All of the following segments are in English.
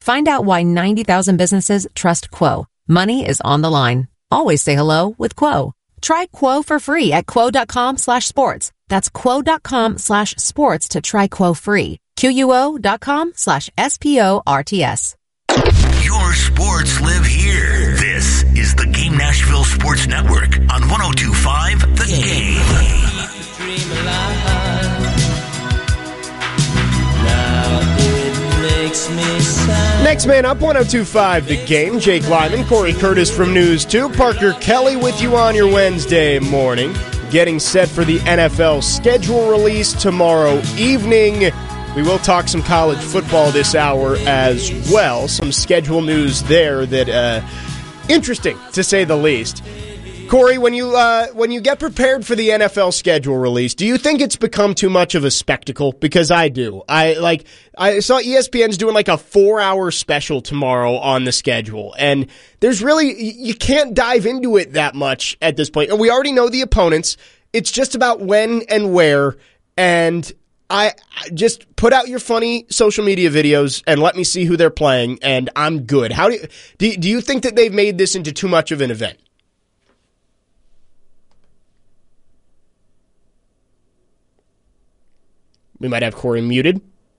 Find out why 90,000 businesses trust Quo. Money is on the line. Always say hello with Quo. Try Quo for free at quo.com/sports. That's quo.com/sports to try Quo free. QUO.com/SPORTS. Your sports live here. This is the Game Nashville Sports Network on 102.5 The Game. Next man up, 102.5 The Game. Jake Lyman, Corey Curtis from News 2, Parker Kelly with you on your Wednesday morning. Getting set for the NFL schedule release tomorrow evening. We will talk some college football this hour as well. Some schedule news there that interesting, to say the least. Corey, when you get prepared for the NFL schedule release, do you think it's become too much of a spectacle? Because I do. I saw ESPN's doing like a 4-hour special tomorrow on the schedule, and you can't dive into it that much at this point. And we already know the opponents. It's just about when and where, and I just put out your funny social media videos and let me see who they're playing, and I'm good. How do you think that they've made this into too much of an event? We might have Corey muted.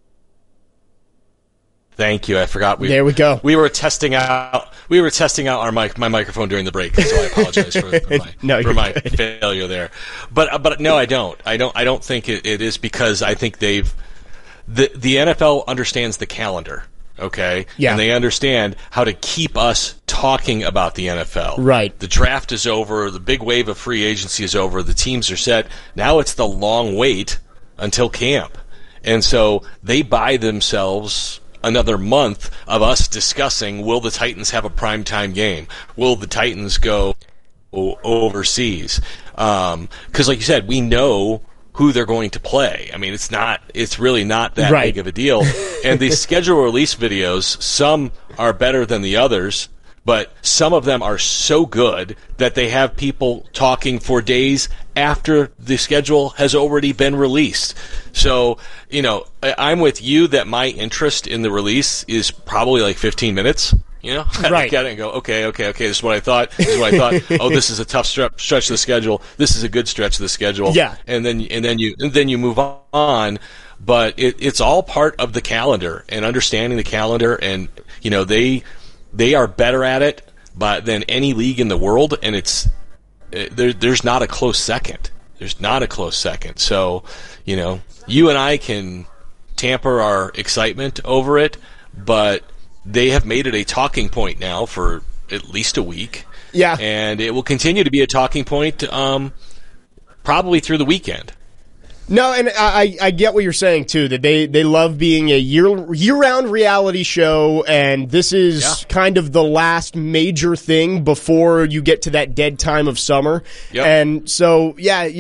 Thank you. I forgot. There we go. We were testing out our my microphone during the break, so I apologize for my failure there. But no, I don't. I don't think it is, because I think the NFL understands the calendar. Okay. Yeah. And they understand how to keep us talking about the NFL. Right. The draft is over. The big wave of free agency is over. The teams are set. Now it's the long wait until camp. And so they buy themselves another month of us discussing, will the Titans have a primetime game? Will the Titans go overseas? Because like you said, we know who they're going to play. I mean, it's really not that big of a deal. And the schedule release videos, some are better than the others, but some of them are so good that they have people talking for days after the schedule has already been released. So, I'm with you that my interest in the release is probably like 15 minutes. I look at it and go, okay, this is what I thought. Oh, this is a tough stretch of the schedule. This is a good stretch of the schedule. Yeah. And then you move on. But it's all part of the calendar and understanding the calendar, and they are better at it than any league in the world, and there's not a close second. There's not a close second. So, you and I can tamper our excitement over it, but they have made it a talking point now for at least a week. Yeah. And it will continue to be a talking point probably through the weekend. No, and I get what you're saying, too, that they love being a year-round reality show, and this is kind of the last major thing before you get to that dead time of summer. Yep. And so,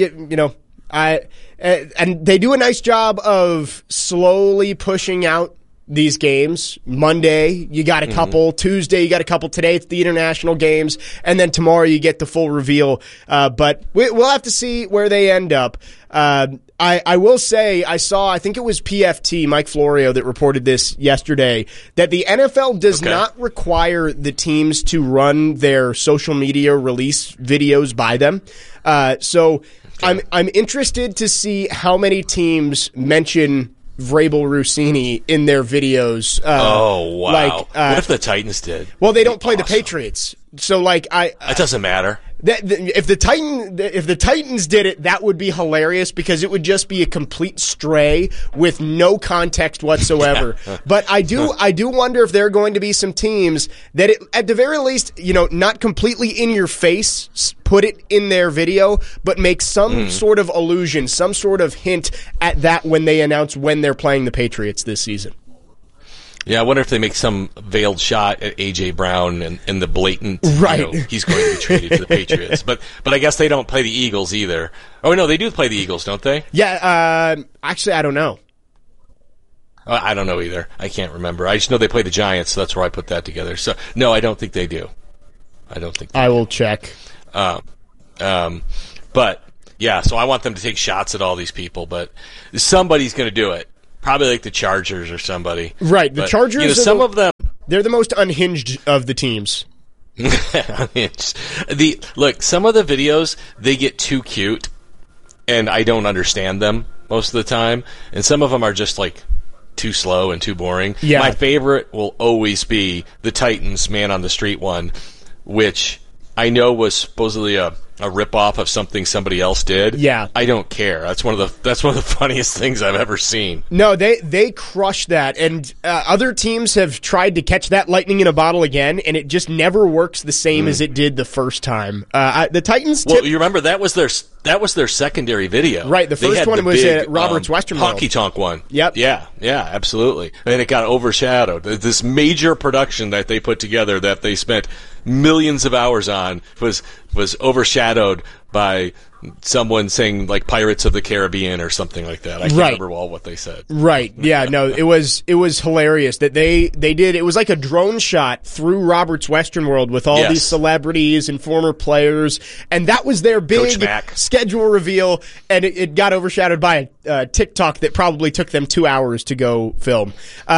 and they do a nice job of slowly pushing out these games. Monday, you got a couple. Tuesday, you got a couple. Today, it's the international games. And then tomorrow, you get the full reveal. But we'll have to see where they end up. I will say, I think it was PFT, Mike Florio, that reported this yesterday, that the NFL does not require the teams to run their social media release videos by them. I'm interested to see how many teams mention Vrabel Rossini in their videos. Oh, wow. What if the Titans did? Well, they don't play the Patriots. So, it doesn't matter. If the Titans did it, that would be hilarious, because it would just be a complete stray with no context whatsoever. But I do wonder if there are going to be some teams that, at the very least, not completely in your face, put it in their video, but make some sort of allusion, some sort of hint at that when they announce when they're playing the Patriots this season. Yeah, I wonder if they make some veiled shot at A.J. Brown and the blatant, he's going to be traded to the Patriots. But I guess they don't play the Eagles either. Oh, no, they do play the Eagles, don't they? Yeah, actually, I don't know. I don't know either. I can't remember. I just know they play the Giants, so that's where I put that together. So, no, I don't think they do. I will check. But, yeah, so I want them to take shots at all these people, but somebody's going to do it. Probably like the Chargers or somebody. Right, the Chargers. Some of them. They're the most unhinged of the teams. Look, some of the videos, they get too cute, and I don't understand them most of the time, and some of them are just like too slow and too boring. Yeah. My favorite will always be the Titans Man on the Street one, which I know was supposedly a ripoff of something somebody else did. Yeah. I don't care. That's one of the funniest things I've ever seen. No, they crush that, and other teams have tried to catch that lightning in a bottle again, and it just never works the same as it did the first time. The Titans. Well, you remember that was their secondary video, right? The first one was at Roberts Western World. Honky Tonk one. Yep. Yeah, absolutely. And it got overshadowed. This major production that they put together that they spent millions of hours on was overshadowed by someone saying like Pirates of the Caribbean or something like that. I can't remember all what they said. Right. Yeah, no, it was hilarious that they did. It was like a drone shot through Roberts Western World with all these celebrities and former players, and that was their big schedule reveal, and it got overshadowed by a TikTok that probably took them 2 hours to go film.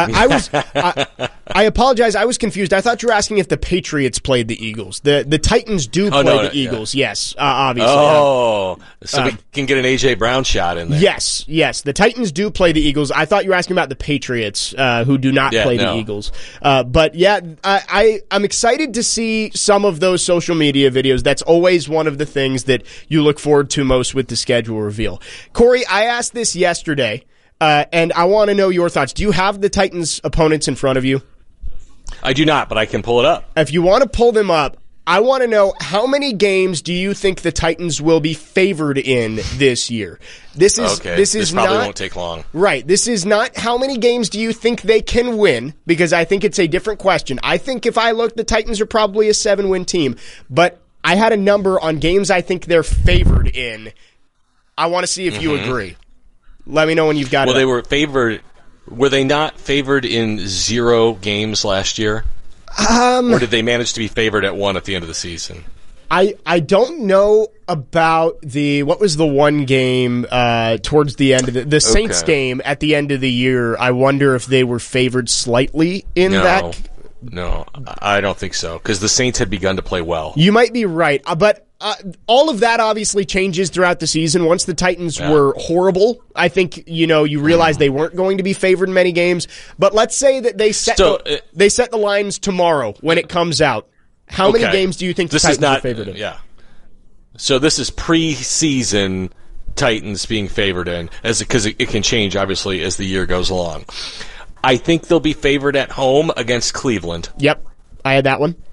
I apologize. I was confused. I thought you were asking if the Patriots played the Eagles. The Titans do play the Eagles. Yes, obviously. So we can get an A.J. Brown shot in there. Yes. The Titans do play the Eagles. I thought you were asking about the Patriots, who do not play the Eagles. But yeah, I'm excited to see some of those social media videos. That's always one of the things that you look forward to most with the schedule reveal. Corey, I asked this yesterday, and I want to know your thoughts. Do you have the Titans' opponents in front of you? I do not, but I can pull it up. If you want to pull them up, I want to know, how many games do you think the Titans will be favored in this year? This probably won't take long. Right. This is not how many games do you think they can win, because I think it's a different question. I think if I look, the Titans are probably a 7-win team, but I had a number on games I think they're favored in. I want to see if you agree. Let me know when you've got it. Well, they were favored. Were they not favored in 0 games last year? Or did they manage to be favored at 1 at the end of the season? I don't know about what was the one game towards the end of the Saints game at the end of the year. I wonder if they were favored slightly in that. No, I don't think so, because the Saints had begun to play well. You might be right, but all of that obviously changes throughout the season. Once the Titans were horrible, I think you realize they weren't going to be favored in many games. But let's say that they set the lines tomorrow when it comes out. How many games do you think the Titans are favored in? Yeah. So this is preseason Titans being favored in, because it can change obviously as the year goes along. I think they'll be favored at home against Cleveland. Yep, I had that one.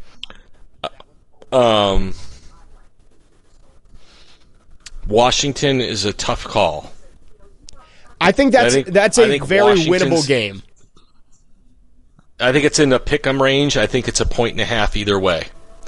Washington is a tough call. I think that's a very winnable game. I think it's in the pick'em range. I think it's 1.5 either way.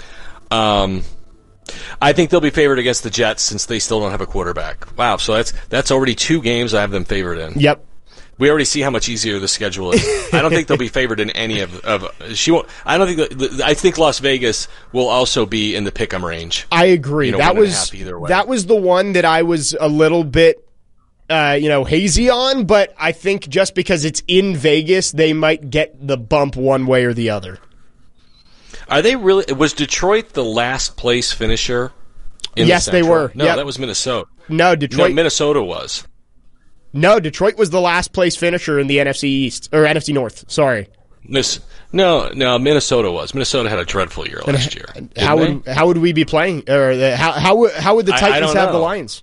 I think they'll be favored against the Jets since they still don't have a quarterback. Wow, so that's already 2 games I have them favored in. Yep. We already see how much easier the schedule is. I don't think they'll be favored in any of she won't. I don't think. I think Las Vegas will also be in the pick'em range. I agree. That was the one that I was a little bit, hazy on. But I think just because it's in Vegas, they might get the bump one way or the other. Are they really? Was Detroit the last place finisher? Yes, they were. No, that was Minnesota. No, Detroit. No, Minnesota was. No, Detroit was the last place finisher in the NFC East, or NFC North, sorry. No, Minnesota was. Minnesota had a dreadful year last year. How would we be playing? Or how would the Titans have the Lions?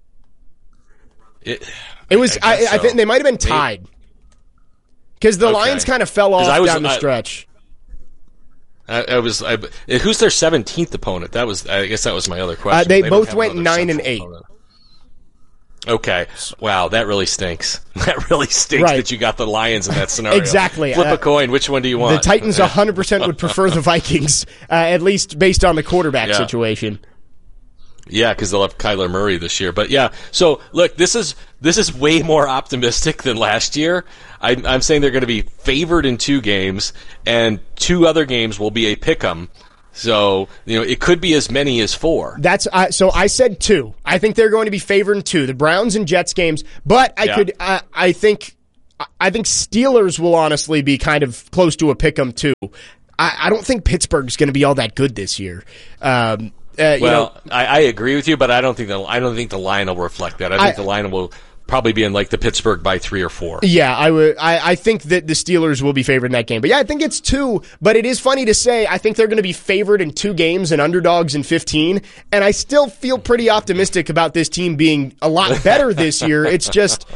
It was. I think they might have been tied. Because the Lions kind of fell off down the stretch. Who's their 17th opponent? I guess that was my other question. They both went 9-8. Opponent. Okay. Wow, that really stinks. That really stinks that you got the Lions in that scenario. Exactly. Flip a coin. Which one do you want? The Titans 100% would prefer the Vikings, at least based on the quarterback situation. Yeah, because they'll have Kyler Murray this year. But yeah, so look, this is way more optimistic than last year. I'm saying they're going to be favored in 2 games, and 2 other games will be a pick'em. So, it could be as many as 4. So I said 2. I think they're going to be favored in 2, the Browns and Jets games. But I think I think Steelers will honestly be kind of close to a pick 'em too. I don't think Pittsburgh's going to be all that good this year. I agree with you, but I don't think the line will reflect that. I think the line will probably be in like the Pittsburgh by 3 or 4. Yeah, I think that the Steelers will be favored in that game. But yeah, I think it's 2. But it is funny to say I think they're going to be favored in 2 games and underdogs in 15. And I still feel pretty optimistic about this team being a lot better this year. It's just,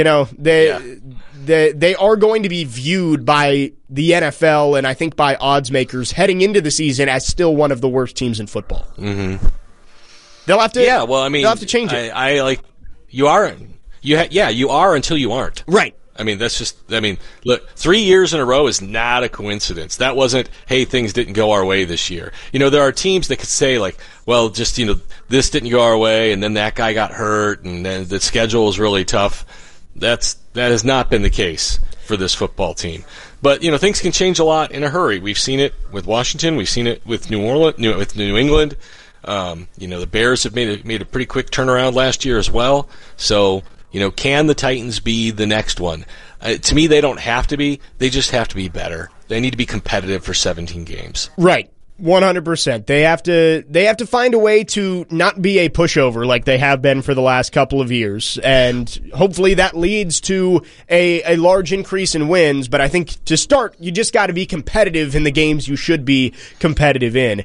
they are going to be viewed by the NFL and I think by odds makers heading into the season as still one of the worst teams in football. Mm-hmm. They'll have to. Yeah, well, I mean, they'll have to change it. I like you are. You are until you aren't. Right. I mean, look, 3 years in a row is not a coincidence. That wasn't, hey, things didn't go our way this year. There are teams that could say, like, well, just, this didn't go our way, and then that guy got hurt, and then the schedule was really tough. That has not been the case for this football team. But, things can change a lot in a hurry. We've seen it with Washington. We've seen it with with New England. The Bears have made a pretty quick turnaround last year as well. So, can the Titans be the next one? To me, they don't have to be. They just have to be better. They need to be competitive for 17 games. Right. 100%. They have to find a way to not be a pushover like they have been for the last couple of years. And hopefully that leads to a large increase in wins. But I think to start, you just got to be competitive in the games you should be competitive in.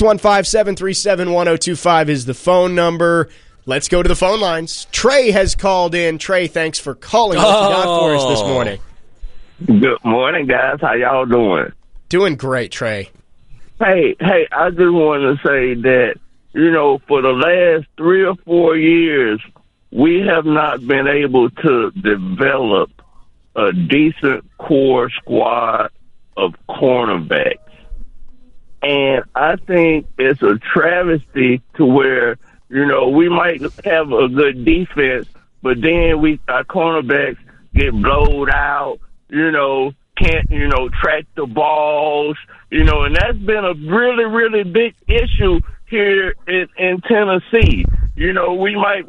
615-737-1025 is the phone number. Let's go to the phone lines. Trey has called in. Trey, thanks for calling. What you got for us this morning? Good morning, guys. How y'all doing? Doing great, Trey. Hey, I just want to say that, for the last 3 or 4 years, we have not been able to develop a decent core squad of cornerbacks. And I think it's a travesty to where, we might have a good defense, but then our cornerbacks get blowed out, can't, track the balls, and that's been a really, really big issue here in Tennessee. We might,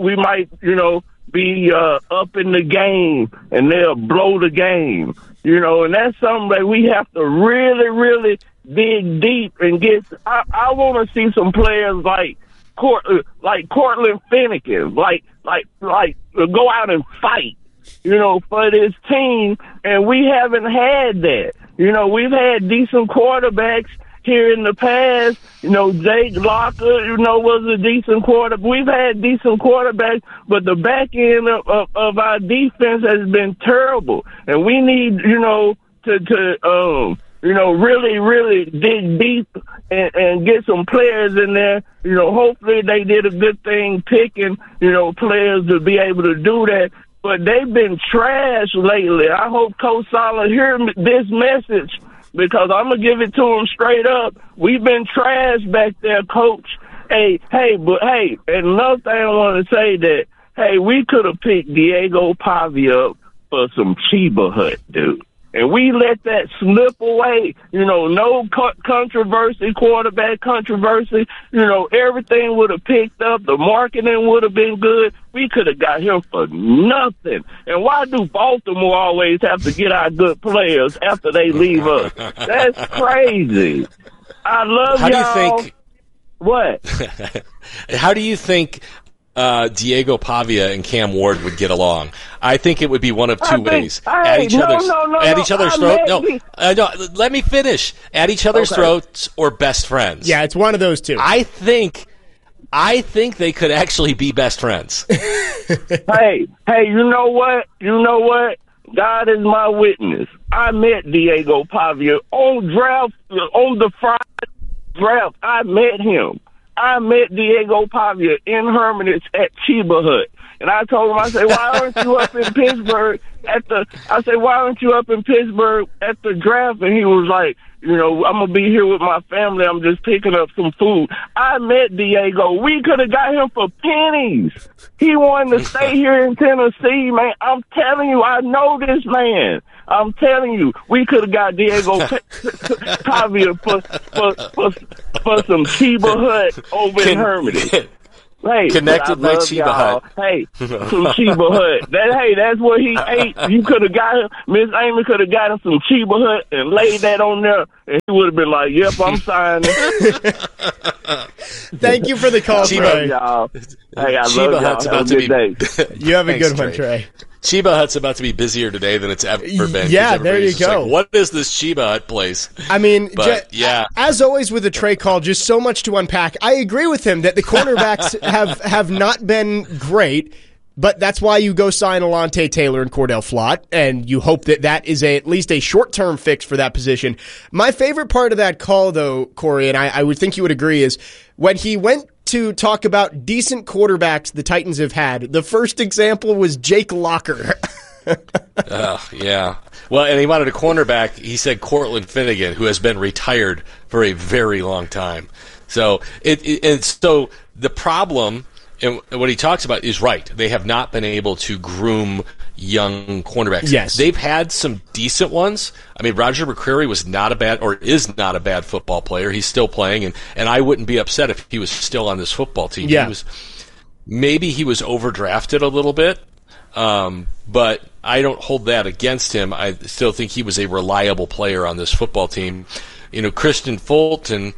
be up in the game and they'll blow the game, and that's something that we have to really, really dig deep and get. I want to see some players like Cortland Finnegan, like go out and fight. For this team, and we haven't had that. We've had decent quarterbacks here in the past. Jake Locker, was a decent quarterback. We've had decent quarterbacks, but the back end of our defense has been terrible. And we need, to really, really dig deep and get some players in there. Hopefully they did a good thing picking, players to be able to do that. But they've been trash lately. I hope Coach Saleh hear this message because I'm going to give it to him straight up. We've been trash back there, Coach. And another thing I want to say that, we could have picked Diego Pavia up for some Chiba Hut, dude. And we let that slip away. No controversy, quarterback controversy. Everything would have picked up. The marketing would have been good. We could have got him for nothing. And why do Baltimore always have to get our good players after they leave us? That's crazy. I love y'all. How do you think? What? How do you think Diego Pavia and Cam Ward would get along? I think it would be one of two ways. At each other's throats. No, let me finish. At each other's throats or best friends. Yeah, it's one of those two. I think they could actually be best friends. Hey, you know what? God is my witness. I met Diego Pavia on the Friday draft. I met him. I met Diego Pavia in Hermitage at Chiba Hut. And I told him, I said, why aren't you up in Pittsburgh at the draft? And he was like, I'm going to be here with my family. I'm just picking up some food. I met Diego. We could have got him for pennies. He wanted to stay here in Tennessee, man. I'm telling you, I know this man. I'm telling you, we could have got Diego Pavia for some Chiba Hut over in Hermitage. Hey, connected by Chiba Hut. Hey, some Chiba Hut. That's what he ate. You could have got him. Miss Amy could have got him some Chiba Hut and laid that on there, and he would have been like, "Yep, I'm signing." Thank you for the call, Trey. Y'all. Hey, I Chiba love Hut's y'all. about Have to a be. good day. You have a Thanks, good one, Trey. Chiba Hut's about to be busier today than it's ever been. Yeah, there you go. Like, what is this Chiba Hut place? I mean, But, as always with the Trey call, just so much to unpack. I agree with him that the cornerbacks have not been great, but that's why you go sign Alontae Taylor and Cordell Flott, and you hope that is at least a short-term fix for that position. My favorite part of that call, though, Corey, and I would think you would agree, is when he went to talk about decent quarterbacks the Titans have had, the first example was Jake Locker. Yeah. Well, and he wanted a cornerback. He said Cortland Finnegan, who has been retired for a very long time. So so the problem, and what he talks about is right. They have not been able to groom young cornerbacks. Yes. They've had some decent ones. I mean, Roger McCreary is not a bad football player. He's still playing, and I wouldn't be upset if he was still on this football team. Yeah. Maybe he was overdrafted a little bit, but I don't hold that against him. I still think he was a reliable player on this football team. Christian Fulton,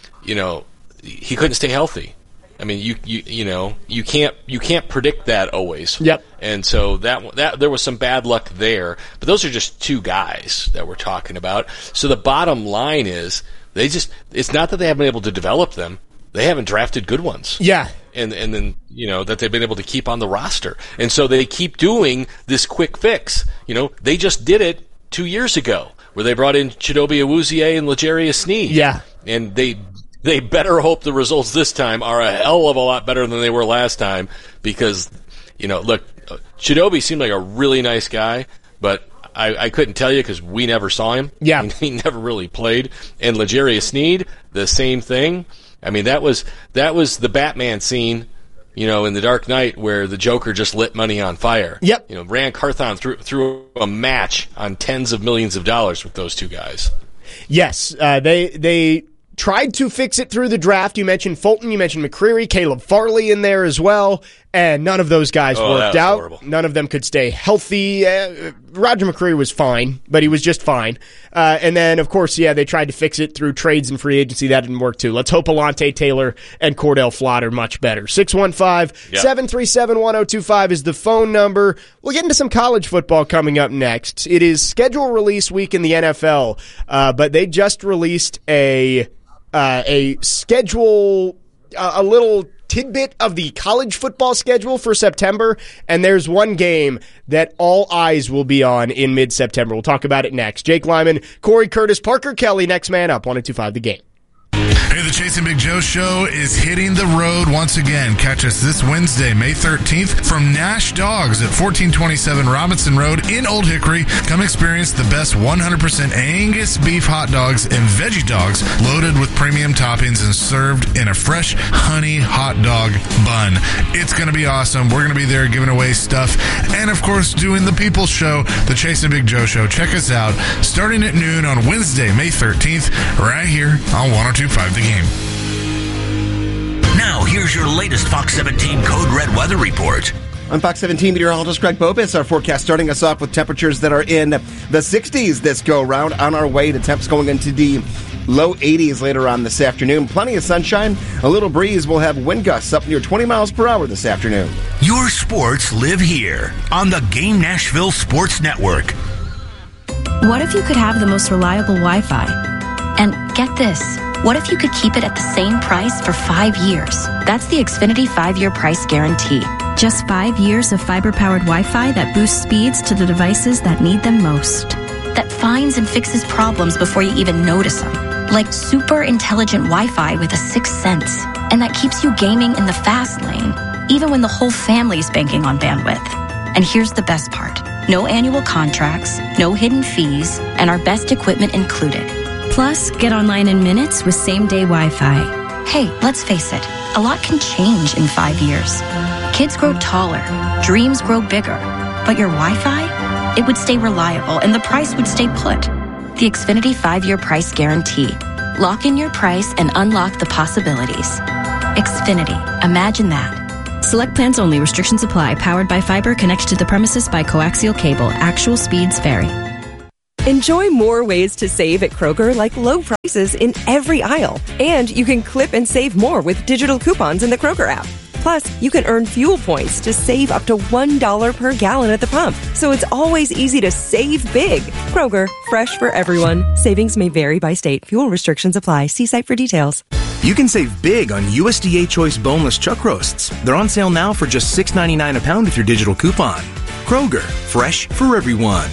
he couldn't stay healthy. I mean, you can't predict that always. Yep. And so that there was some bad luck there. But those are just two guys that we're talking about. So the bottom line is it's not that they haven't been able to develop them. They haven't drafted good ones. Yeah. And then, that they've been able to keep on the roster. And so they keep doing this quick fix. They just did it 2 years ago where they brought in Chidobe Awuzie and L'Jarius Sneed. Yeah. And they better hope the results this time are a hell of a lot better than they were last time because, look, Chidobe seemed like a really nice guy, but I couldn't tell you because we never saw him. Yeah. He never really played. And L'Jarius Sneed, the same thing. I mean, that was the Batman scene, in The Dark Knight where the Joker just lit money on fire. Yep. Rand Carthon threw a match on tens of millions of dollars with those two guys. Yes, they tried to fix it through the draft. You mentioned Fulton, you mentioned McCreary, Caleb Farley in there as well, and none of those guys worked out. Horrible. None of them could stay healthy. Roger McCreary was fine, but he was just fine. And then, of course, they tried to fix it through trades and free agency. That didn't work, too. Let's hope Alontae Taylor and Cordell Flott are much better. 615-737-1025 is the phone number. We'll get into some college football coming up next. It is schedule release week in the NFL, but they just released a schedule, a little tidbit of the college football schedule for September, and there's one game that all eyes will be on in mid-September. We'll talk about it next. Jake Lyman, Corey Curtis, Parker Kelly, next man up, 102.5 The Game. Hey, the Chasing Big Joe show is hitting the road once again. Catch us this Wednesday, May 13th from Nash Dogs at 1427 Robinson Road in Old Hickory. Come experience the best 100% Angus beef hot dogs and veggie dogs loaded with premium toppings and served in a fresh honey hot dog bun. It's going to be awesome. We're going to be there giving away stuff and, of course, doing the People's Show, the Chasing Big Joe show. Check us out starting at noon on Wednesday, May 13th, right here on 102.5 The Game. Now, here's your latest Fox 17 Code Red weather report. I'm Fox 17 meteorologist Greg Bobis. Our forecast starting us off with temperatures that are in the 60s this go round, on our way to temps going into the low 80s later on this afternoon. Plenty of sunshine, a little breeze. We'll have wind gusts up near 20 miles per hour this afternoon. Your sports live here on the Game Nashville Sports Network. What if you could have the most reliable Wi-Fi? And get this, what if you could keep it at the same price for 5 years? That's the Xfinity 5-year price guarantee. Just 5 years of fiber-powered Wi-Fi that boosts speeds to the devices that need them most. That finds and fixes problems before you even notice them. Like super intelligent Wi-Fi with a sixth sense. And that keeps you gaming in the fast lane, even when the whole family's banking on bandwidth. And here's the best part. No annual contracts, no hidden fees, and our best equipment included. Plus, get online in minutes with same-day Wi-Fi. Hey, let's face it, a lot can change in 5 years. Kids grow taller, dreams grow bigger, but your Wi-Fi, it would stay reliable and the price would stay put. The Xfinity 5-year price guarantee. Lock in your price and unlock the possibilities. Xfinity. Imagine that. Select plans only. Restrictions apply. Powered by fiber. Connected to the premises by coaxial cable. Actual speeds vary. Enjoy more ways to save at Kroger, like low prices in every aisle. And you can clip and save more with digital coupons in the Kroger app. Plus, you can earn fuel points to save up to $1 per gallon at the pump. So it's always easy to save big. Kroger, fresh for everyone. Savings may vary by state. Fuel restrictions apply. See site for details. You can save big on USDA Choice boneless chuck roasts. They're on sale now for just $6.99 a pound with your digital coupon. Kroger, fresh for everyone.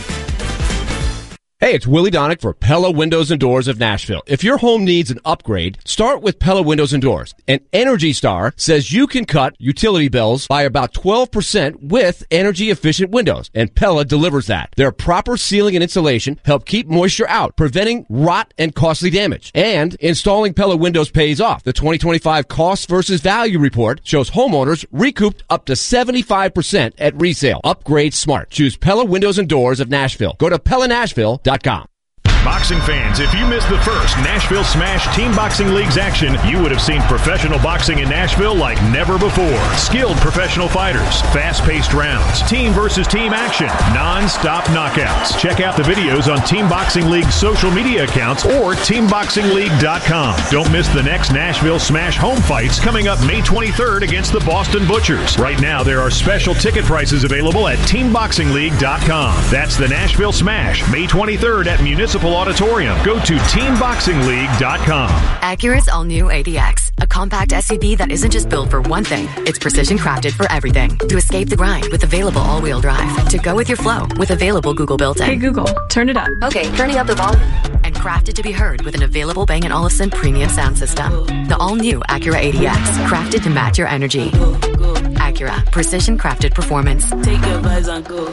Hey, it's Willie Donick for Pella Windows and Doors of Nashville. If your home needs an upgrade, start with Pella Windows and Doors. And Energy Star says you can cut utility bills by about 12% with energy-efficient windows, and Pella delivers that. Their proper sealing and insulation help keep moisture out, preventing rot and costly damage. And installing Pella windows pays off. The 2025 Cost versus Value Report shows homeowners recouped up to 75% at resale. Upgrade smart. Choose Pella Windows and Doors of Nashville. Go to PellaNashville.com. Boxing fans, if you missed the first Nashville Smash Team Boxing League's action, you would have seen professional boxing in Nashville like never before. Skilled professional fighters, fast-paced rounds, team versus team action, non-stop knockouts. Check out the videos on Team Boxing League's social media accounts or TeamBoxingLeague.com. Don't miss the next Nashville Smash home fights coming up May 23rd against the Boston Butchers. Right now, there are special ticket prices available at TeamBoxingLeague.com. That's the Nashville Smash, May 23rd at Municipal Auditorium. Go to TeamBoxingLeague.com. Acura's all-new ADX, a compact SUV that isn't just built for one thing. It's precision crafted for everything. To escape the grind with available all-wheel drive. To go with your flow with available Google built-in. Hey Google, turn it up. Okay, turning up the volume. And crafted to be heard with an available Bang & Olufsen premium sound system. The all-new Acura ADX, crafted to match your energy. Acura, precision crafted performance. Take your vibes on go.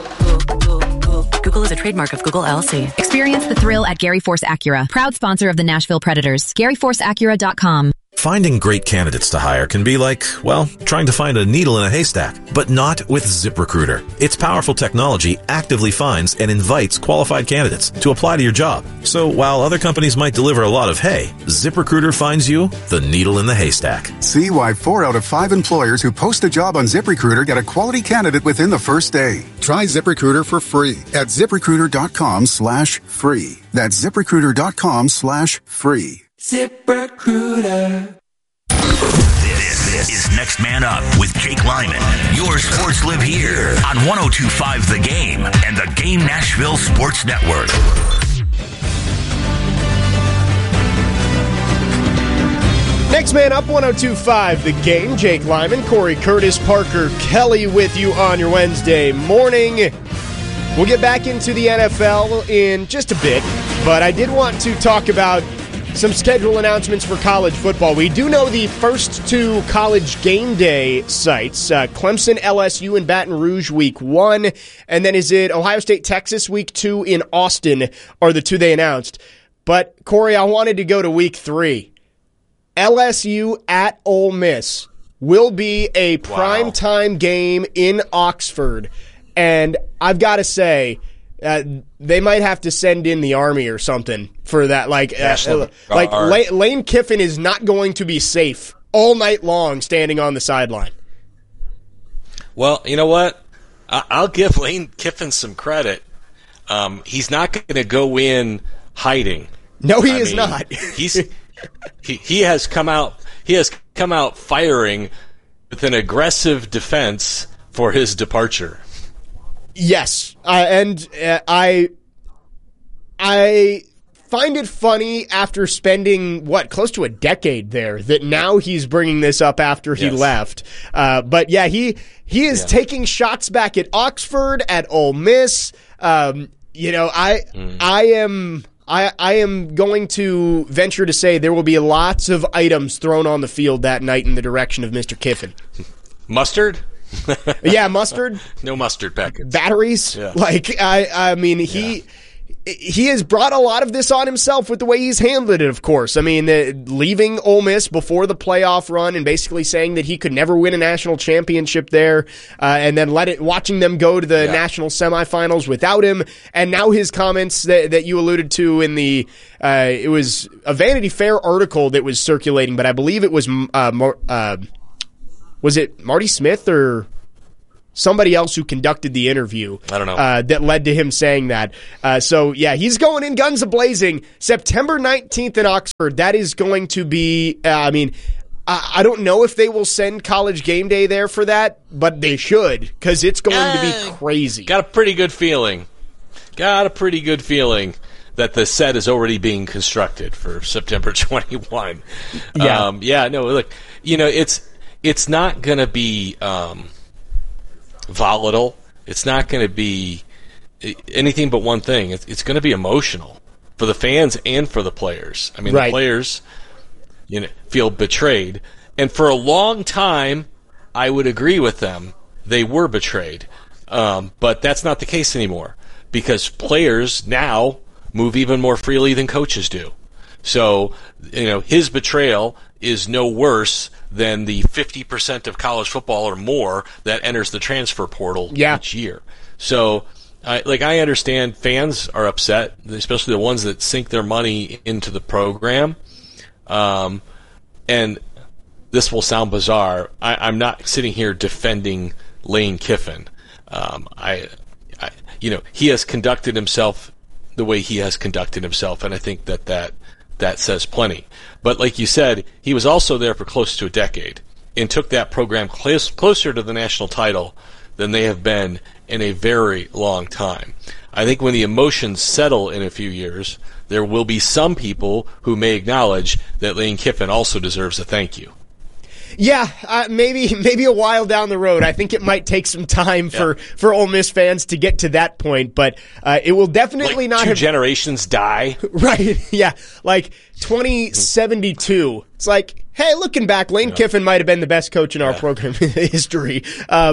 Google is a trademark of Google LLC. Experience the thrill at Gary Force Acura, proud sponsor of the Nashville Predators. GaryForceAcura.com. Finding great candidates to hire can be like, well, trying to find a needle in a haystack, but not with ZipRecruiter. Its powerful technology actively finds and invites qualified candidates to apply to your job. So while other companies might deliver a lot of hay, ZipRecruiter finds you the needle in the haystack. See why 4 out of 5 employers who post a job on ZipRecruiter get a quality candidate within the first day. Try ZipRecruiter for free at ZipRecruiter.com/free. That's ZipRecruiter.com/free. ZipRecruiter. This is Next Man Up with Jake Lyman. Your sports live here on 102.5 The Game and the Game Nashville Sports Network. Next Man Up, 102.5 The Game. Jake Lyman, Corey Curtis, Parker Kelly with you on your Wednesday morning. We'll get back into the NFL in just a bit, but I did want to talk about some schedule announcements for college football. We do know the first 2 college game day sites, Clemson, LSU, and Baton Rouge week 1, and then is it Ohio State, Texas week 2 in Austin are the 2 they announced. But, Corey, I wanted to go to week 3. LSU at Ole Miss will be a primetime game in Oxford, and I've got to say, they might have to send in the Army or something for that. Lane Kiffin is not going to be safe all night long standing on the sideline. Well, you know what? I'll give Lane Kiffin some credit. He's not going to go in hiding. No, he is not. He has come out. He has come out firing with an aggressive defense for his departure. Yes, and I find it funny after spending, close to a decade there, that now he's bringing this up after he left. But yeah, he is taking shots back at Oxford, at Ole Miss. I am going to venture to say there will be lots of items thrown on the field that night in the direction of Mr. Kiffin. Mustard? Yeah, mustard. No mustard packets. Batteries. Yeah. he has brought a lot of this on himself with the way he's handled it, of course. I mean, leaving Ole Miss before the playoff run and basically saying that he could never win a national championship there, and then watching them go to the national semifinals without him, and now his comments that you alluded to in the it was a Vanity Fair article that was circulating, but I believe it was it Marty Smith or somebody else who conducted the interview. I don't know. That led to him saying that. So, yeah, he's going in guns a-blazing. September 19th in Oxford. That is going to be, I don't know if they will send College Game Day there for that, but they should, because it's going to be crazy. Got a pretty good feeling that the set is already being constructed for September 21. Yeah. Look, it's not going to be volatile. It's not going to be anything but one thing. It's going to be emotional for the fans and for the players. I mean, the players feel betrayed. And for a long time, I would agree with them. They were betrayed. But that's not the case anymore because players now move even more freely than coaches do. So, his betrayal is no worse than the 50% of college football or more that enters the transfer portal each year. So, I understand fans are upset, especially the ones that sink their money into the program. And this will sound bizarre. I'm not sitting here defending Lane Kiffin. He has conducted himself the way he has conducted himself, and I think that says plenty. But like you said, he was also there for close to a decade and took that program closer to the national title than they have been in a very long time. I think when the emotions settle in a few years, there will be some people who may acknowledge that Lane Kiffin also deserves a thank you. Yeah, maybe a while down the road. I think it might take some time for Ole Miss fans to get to that point, but it will definitely not have generations die. Right, yeah, like 2072. It's like, hey, looking back, Lane Kiffin might have been the best coach in our program history.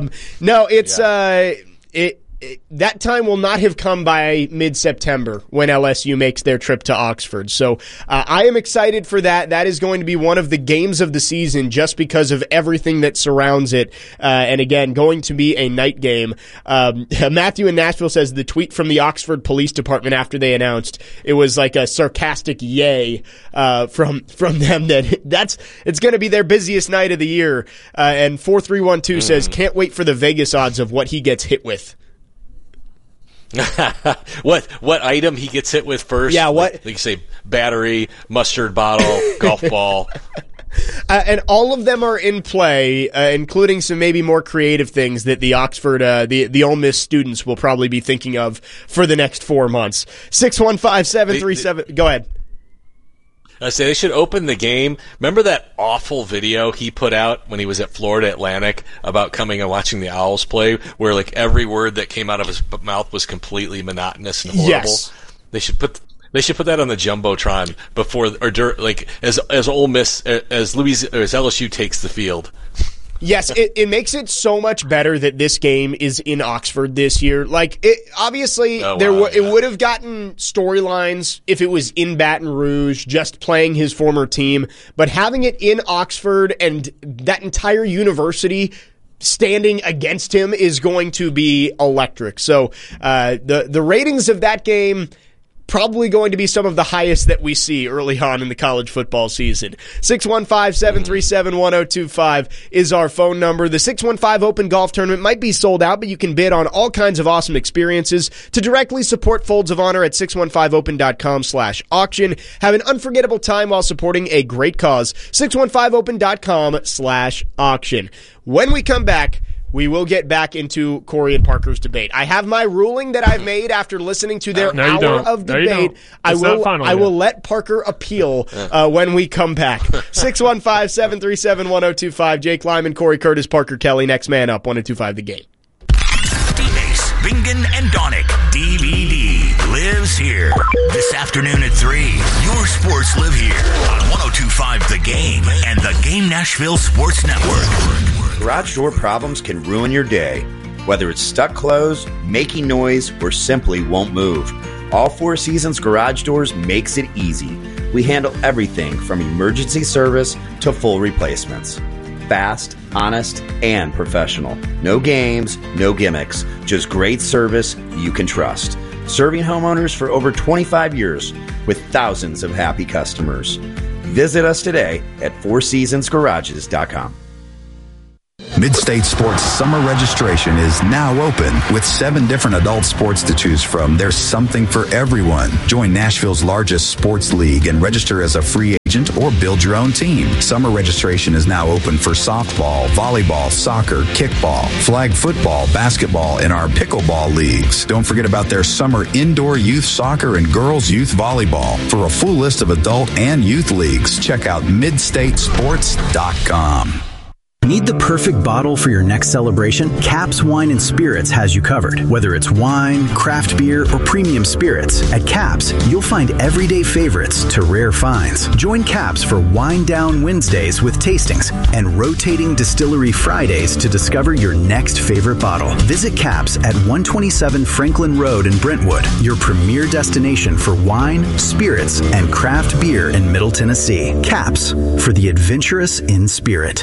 That time will not have come by mid-September when LSU makes their trip to Oxford. So I am excited for that. That is going to be one of the games of the season just because of everything that surrounds it. And again, going to be a night game. Matthew in Nashville says the tweet from the Oxford Police Department after they announced it was like a sarcastic yay from them that it's going to be their busiest night of the year. And 4312 says can't wait for the Vegas odds of what he gets hit with. What item he gets hit with first? Yeah, what? Like you say, battery, mustard bottle, golf ball. And all of them are in play, including some maybe more creative things that the Oxford, the Ole Miss students will probably be thinking of for the next 4 months. 615-737. Go ahead. I say they should open the game. Remember that awful video he put out when he was at Florida Atlantic about coming and watching the Owls play, where like every word that came out of his mouth was completely monotonous and horrible? Yes. They should put that on the jumbotron before as Ole Miss as LSU takes the field. Yes, it makes it so much better that this game is in Oxford this year. Like, it would have gotten storylines if it was in Baton Rouge, just playing his former team. But having it in Oxford and that entire university standing against him is going to be electric. So the ratings of that game probably going to be some of the highest that we see early on in the college football season. 615-737-1025 is our phone number. The 615 Open Golf Tournament might be sold out, but you can bid on all kinds of awesome experiences. To directly support Folds of Honor at 615open.com/auction. Have an unforgettable time while supporting a great cause. 615open.com/auction. When we come back, we will get back into Corey and Parker's debate. I have my ruling that I've made after listening to their hour of debate. I will let Parker appeal when we come back. 615-737-1025. Jake Lyman, Corey Curtis, Parker Kelly. Next man up, 1025 The Game. D-Base, Bingen, and Donick. DVD lives here. This afternoon at 3, your sports live here on 1025 The Game and the Game Nashville Sports Network. Garage door problems can ruin your day. Whether it's stuck closed, making noise, or simply won't move, All Four Seasons Garage Doors makes it easy. We handle everything from emergency service to full replacements. Fast, honest, and professional. No games, no gimmicks, just great service you can trust. Serving homeowners for over 25 years with thousands of happy customers. Visit us today at fourseasonsgarages.com. Mid-State Sports summer registration is now open with 7 different adult sports to choose from. There's something for everyone. Join Nashville's largest sports league and register as a free agent or build your own team. Summer registration is now open for softball, volleyball, soccer, kickball, flag football, basketball, and our pickleball leagues. Don't forget about their summer indoor youth soccer and girls youth volleyball. For a full list of adult and youth leagues, check out midstatesports.com. Need the perfect bottle for your next celebration? Caps Wine and Spirits has you covered. Whether it's wine, craft beer, or premium spirits, at Caps, you'll find everyday favorites to rare finds. Join Caps for Wine Down Wednesdays with tastings and rotating distillery Fridays to discover your next favorite bottle. Visit Caps at 127 Franklin Road in Brentwood, your premier destination for wine, spirits, and craft beer in Middle Tennessee. Caps, for the adventurous in spirit.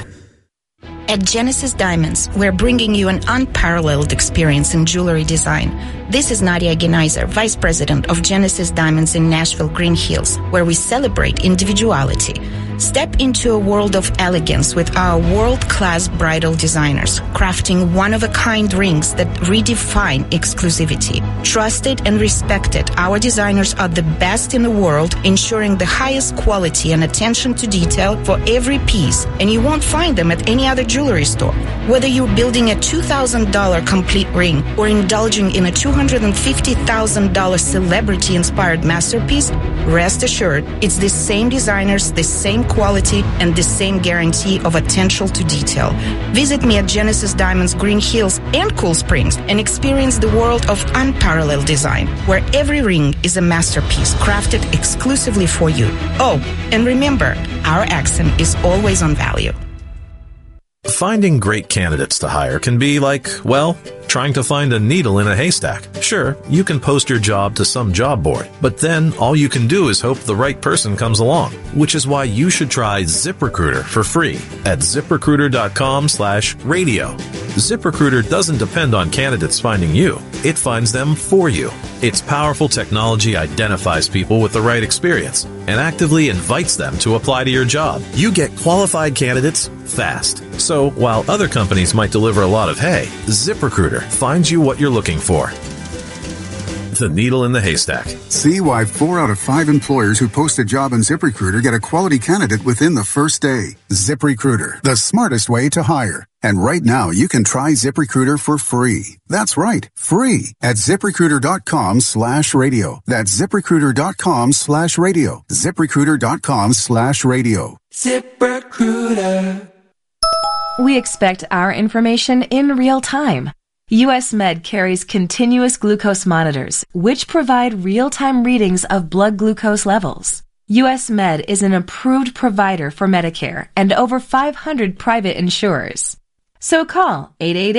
At Genesis Diamonds, we're bringing you an unparalleled experience in jewelry design. This is Nadia Geneiser, Vice President of Genesis Diamonds in Nashville, Green Hills, where we celebrate individuality. Step into a world of elegance with our world-class bridal designers, crafting one-of-a-kind rings that redefine exclusivity. Trusted and respected, our designers are the best in the world, ensuring the highest quality and attention to detail for every piece, and you won't find them at any other jewelry store. Whether you're building a $2,000 complete ring or indulging in a $250,000 celebrity-inspired masterpiece, rest assured, it's the same designers, the same quality, and the same guarantee of attention to detail. Visit me at Genesis Diamonds Green Hills and Cool Springs and experience the world of unparalleled design, where every ring is a masterpiece crafted exclusively for you. Oh, and remember, our accent is always on value. Finding great candidates to hire can be like, well, trying to find a needle in a haystack. Sure, you can post your job to some job board, but then all you can do is hope the right person comes along, which is why you should try ZipRecruiter for free at ZipRecruiter.com/radio. ZipRecruiter doesn't depend on candidates finding you. It finds them for you. Its powerful technology identifies people with the right experience and actively invites them to apply to your job. You get qualified candidates fast. So while other companies might deliver a lot of hay, ZipRecruiter finds you what you're looking for. The needle in the haystack. See why 4 out of 5 employers who post a job on ZipRecruiter get a quality candidate within the first day. ZipRecruiter, the smartest way to hire. And right now, you can try ZipRecruiter for free. That's right, free at ZipRecruiter.com/radio. That's ZipRecruiter.com/radio. ZipRecruiter.com/radio. ZipRecruiter. We expect our information in real time. US Med carries continuous glucose monitors, which provide real-time readings of blood glucose levels. US Med is an approved provider for Medicare and over 500 private insurers. So call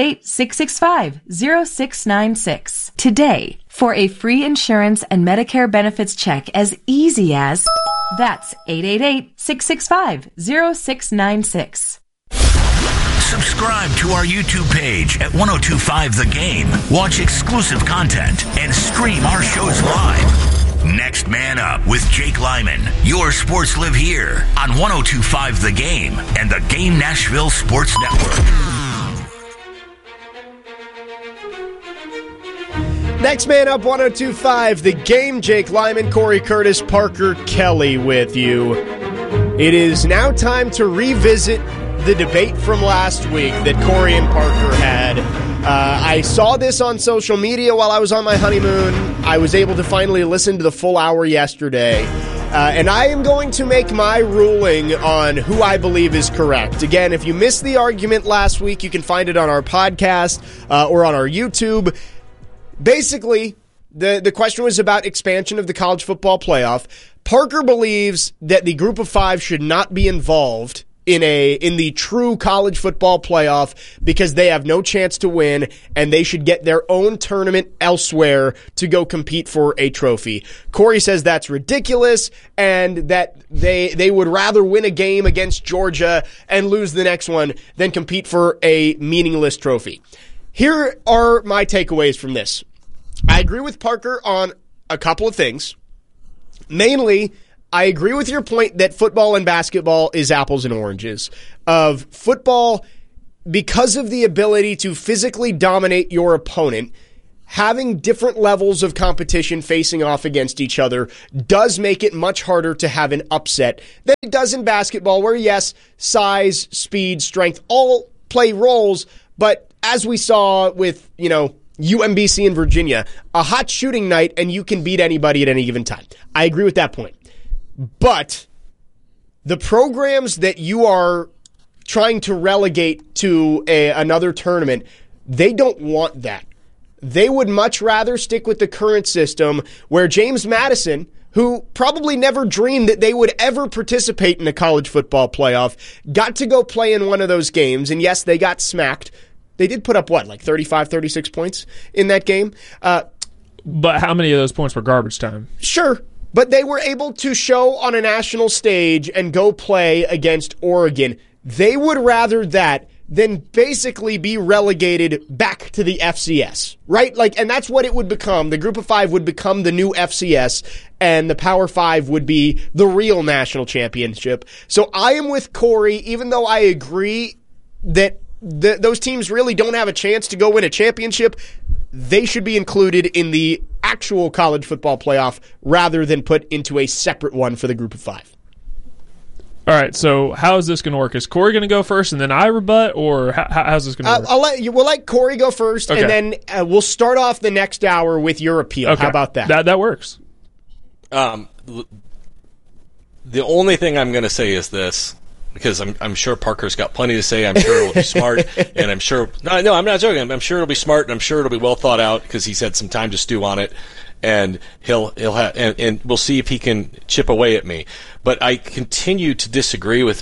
888-665-0696 today for a free insurance and Medicare benefits check as easy as, that's 888-665-0696. Subscribe to our YouTube page at 1025 The Game. Watch exclusive content and stream our shows live. Next Man Up with Jake Lyman. Your sports live here on 1025 The Game and the Game Nashville Sports Network. Next Man Up, 1025 The Game. Jake Lyman, Corey Curtis, Parker Kelly with you. It is now time to revisit the debate from last week that Corey and Parker had. I saw this on social media while I was on my honeymoon. I was able to finally listen to the full hour yesterday. And I am going to make my ruling on who I believe is correct. Again, if you missed the argument last week, you can find it on our podcast or on our YouTube. Basically, the question was about expansion of the college football playoff. Parker believes that the group of 5 should not be involved in the true college football playoff because they have no chance to win and they should get their own tournament elsewhere to go compete for a trophy. Corey says that's ridiculous and that they would rather win a game against Georgia and lose the next one than compete for a meaningless trophy. Here are my takeaways from this. I agree with Parker on a couple of things. Mainly, I agree with your point that football and basketball is apples and oranges. Of football, because of the ability to physically dominate your opponent, having different levels of competition facing off against each other does make it much harder to have an upset than it does in basketball, where yes, size, speed, strength all play roles, but as we saw with, UMBC and Virginia, a hot shooting night and you can beat anybody at any given time. I agree with that point. But the programs that you are trying to relegate to another tournament, they don't want that. They would much rather stick with the current system where James Madison, who probably never dreamed that they would ever participate in a college football playoff, got to go play in one of those games. And yes, they got smacked. They did put up, 35, 36 points in that game? But how many of those points were garbage time? Sure. But they were able to show on a national stage and go play against Oregon. They would rather that than basically be relegated back to the FCS, right? And that's what it would become. The Group of Five would become the new FCS, and the Power Five would be the real national championship. So I am with Corey, even though I agree that those teams really don't have a chance to go win a championship. They should be included in the actual college football playoff rather than put into a separate one for the Group of Five. All right, so how is this going to work? Is Corey going to go first and then I rebut, or how's this going to work? We'll let Corey go first, okay. And then we'll start off the next hour with your appeal. Okay. How about that? That works. The only thing I'm going to say is this, because I'm sure Parker's got plenty to say. I'm sure it'll be smart, and I'm sure no, I'm not joking. I'm sure it'll be smart, and I'm sure it'll be well thought out because he's had some time to stew on it, and he'll have, and we'll see if he can chip away at me. But I continue to disagree with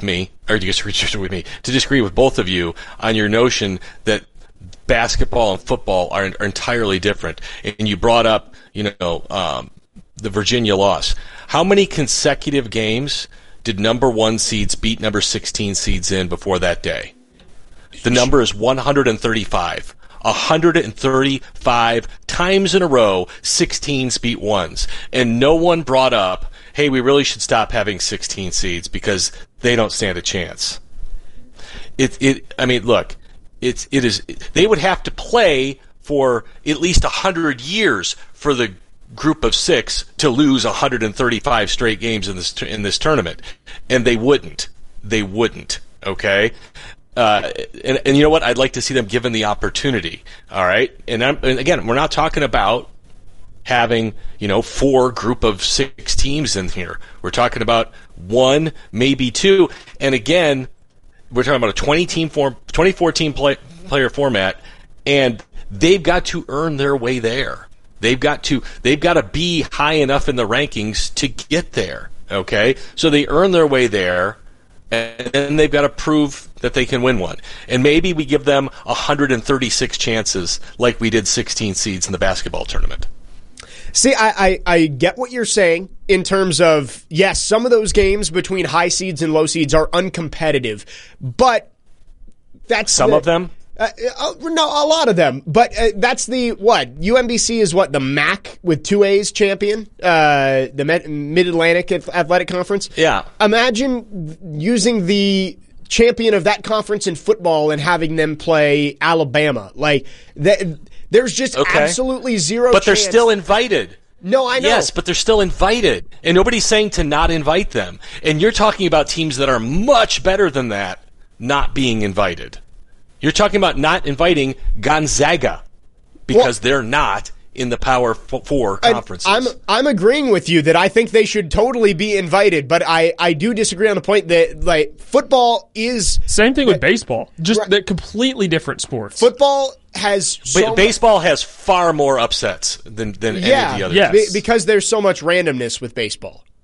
both of you on your notion that basketball and football are entirely different. And you brought up, the Virginia loss. How many consecutive games did number 1 seeds beat number 16 seeds in before that day? The number is 135. 135 times in a row, 16s beat 1s. And no one brought up, hey, we really should stop having 16 seeds because they don't stand a chance. They would have to play for at least 100 years for the group of 6 to lose 135 straight games in this tournament, and they wouldn't. Okay, and you know what? I'd like to see them given the opportunity. All right, and again, we're not talking about having 4 group of 6 teams in here. We're talking about 1, maybe 2, and again, we're talking about a 24 team player format, and they've got to earn their way there. They've got to be high enough in the rankings to get there. Okay, so they earn their way there, and then they've got to prove that they can win one. And maybe we give them 136 chances, like we did 16 seeds in the basketball tournament. See, I get what you're saying in terms of, yes, some of those games between high seeds and low seeds are uncompetitive, but that's some of them. No, a lot of them. But that's UMBC is the MAC with 2 A's champion, the Mid-Atlantic Athletic Conference. Yeah. Imagine using the champion of that conference in football and having them play Alabama. There's just absolutely zero But they're chance. Still invited. No, I know. Yes, but they're still invited. And nobody's saying to not invite them. And you're talking about teams that are much better than that not being invited. You're talking about not inviting Gonzaga because they're not in the Power 4 conferences. I'm agreeing with you that I think they should totally be invited, but I do disagree on the point that football is... Same thing with baseball. Just they're completely different sports. Football has... baseball has far more upsets than any of the others. Yes. Because there's so much randomness with baseball.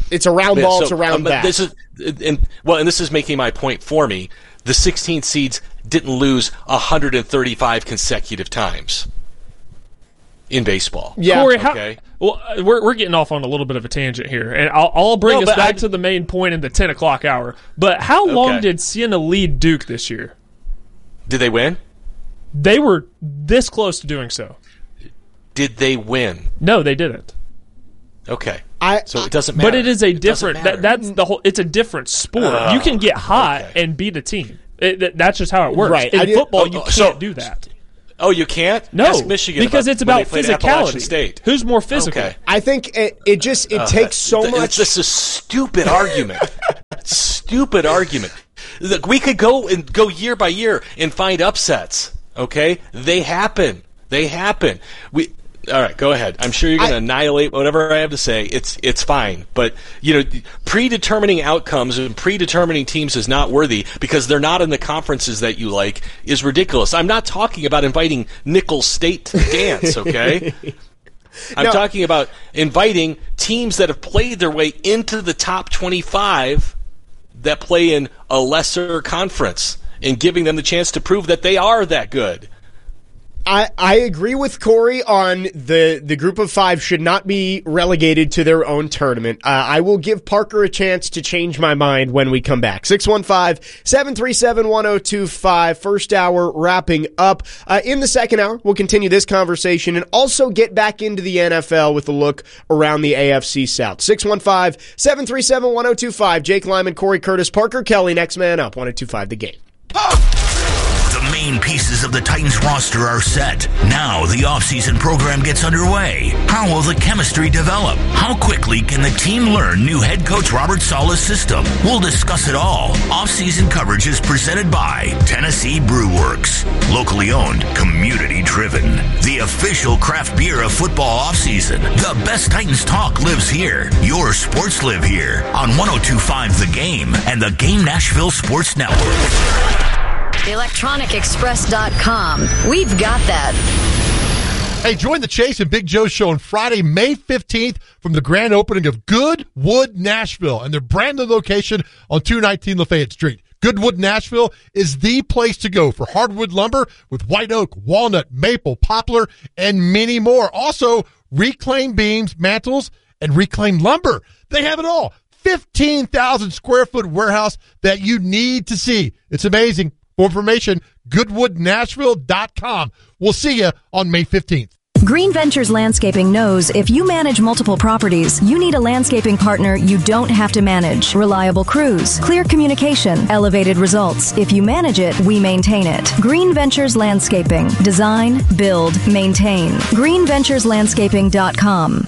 It's a round ball. It's a round bat. This is making my point for me. The 16th seeds didn't lose 135 consecutive times in baseball. Yeah. Corey, we're getting off on a little bit of a tangent here, and I'll bring us back to the main point in the 10 o'clock hour. But how long did Siena lead Duke this year? Did they win? They were this close to doing so. Did they win? No, they didn't. Okay. So it doesn't matter. But it is a different. That's the whole. It's a different sport. You can get hot and beat a team. That's just how it works. Right. In football, you can't do that. Oh, you can't? No, Ask Michigan because it's about physicality. State. Who's more physical? Okay. I think it takes so much. This is a stupid argument. Stupid argument. Look, we could go year by year and find upsets. Okay, they happen. All right, go ahead. I'm sure you're going to annihilate whatever I have to say. It's fine. But, predetermining outcomes and predetermining teams is not worthy because they're not in the conferences that you like is ridiculous. I'm not talking about inviting Nicholls State to dance, okay? I'm talking about inviting teams that have played their way into the top 25 that play in a lesser conference and giving them the chance to prove that they are that good. I agree with Corey on the group of 5 should not be relegated to their own tournament. I will give Parker a chance to change my mind when we come back. 615-737-1025. First hour wrapping up. In the second hour, we'll continue this conversation and also get back into the NFL with a look around the AFC South. 615-737-1025. Jake Lyman, Corey Curtis, Parker Kelly. Next man up. 1025 The Game. The main pieces of the Titans roster are set. Now the offseason program gets underway. How will the chemistry develop? How quickly can the team learn new head coach Robert Saleh's system? We'll discuss it all. Offseason coverage is presented by Tennessee Brew Works. Locally owned, community driven. The official craft beer of football offseason. The best Titans talk lives here. Your sports live here on 1025 The Game and the Game Nashville Sports Network. ElectronicExpress.com. We've got that. Hey, join the Chase and Big Joe show on Friday, May 15th from the grand opening of Goodwood Nashville and their brand new location on 219 Lafayette Street. Goodwood Nashville is the place to go for hardwood lumber with white oak, walnut, maple, poplar, and many more. Also, reclaimed beams, mantles, and reclaimed lumber. They have it all. 15,000 square foot warehouse that you need to see. It's amazing. For information, goodwoodnashville.com. We'll see you on May 15th. Green Ventures Landscaping knows if you manage multiple properties, you need a landscaping partner you don't have to manage. Reliable crews, clear communication, elevated results. If you manage it, we maintain it. Green Ventures Landscaping. Design, build, maintain. greenventureslandscaping.com.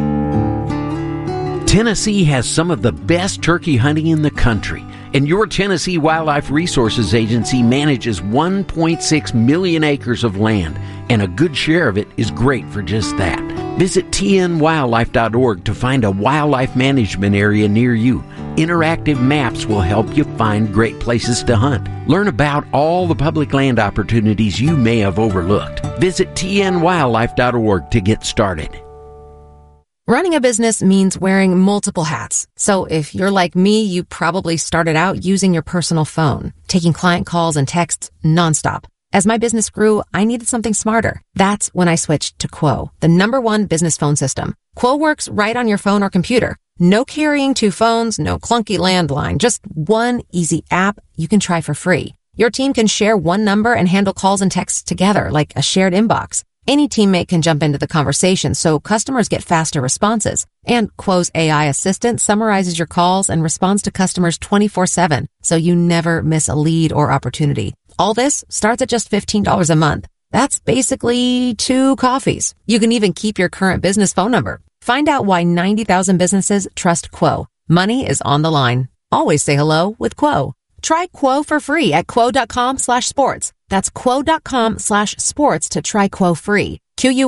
Tennessee has some of the best turkey hunting in the country, and your Tennessee Wildlife Resources Agency manages 1.6 million acres of land, and a good share of it is great for just that. Visit tnwildlife.org to find a wildlife management area near you. Interactive maps will help you find great places to hunt. Learn about all the public land opportunities you may have overlooked. Visit tnwildlife.org to get started. Running a business means wearing multiple hats. So if you're like me, you probably started out using your personal phone, taking client calls and texts nonstop. As my business grew, I needed something smarter. That's when I switched to Quo, the #1 business phone system. Quo works right on your phone or computer. No carrying 2 phones, no clunky landline, just one easy app you can try for free. Your team can share one number and handle calls and texts together like a shared inbox. Any teammate can jump into the conversation, so customers get faster responses. And Quo's AI assistant summarizes your calls and responds to customers 24/7, so you never miss a lead or opportunity. All this starts at just $15 a month. That's basically 2 coffees. You can even keep your current business phone number. Find out why 90,000 businesses trust Quo. Money is on the line. Always say hello with Quo. Try Quo for free at quo.com/sports. That's quo.com/sports to try Quo free.